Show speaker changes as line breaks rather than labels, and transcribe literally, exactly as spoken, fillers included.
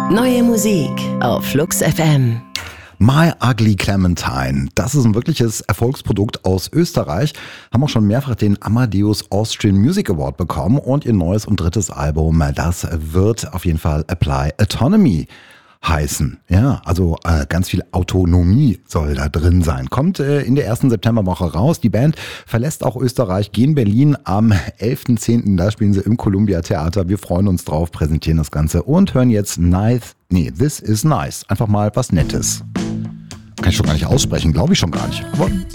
Neue Musik auf Flux F M.
My Ugly Clementine, das ist ein wirkliches Erfolgsprodukt aus Österreich, haben auch schon mehrfach den Amadeus Austrian Music Award bekommen und ihr neues und drittes Album, das wird auf jeden Fall Apply Autonomy heißen. Ja, also äh, ganz viel Autonomie soll da drin sein. Kommt äh, in der ersten Septemberwoche raus. Die Band verlässt auch Österreich, gehen Berlin am elften zehnten Da spielen sie im Columbia Theater. Wir freuen uns drauf, präsentieren das Ganze und hören jetzt Nice, nee, This is Nice. Einfach mal was Nettes. Kann ich schon gar nicht aussprechen, glaube ich schon gar nicht. Aber